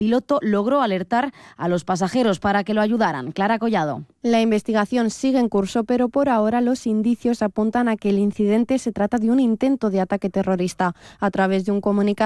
piloto logró alertar a los pasajeros para que lo ayudaran. Clara Collado. La investigación sigue en curso, pero por ahora los indicios apuntan a que el incidente se trata de un intento de ataque terrorista. A través de un comunicado,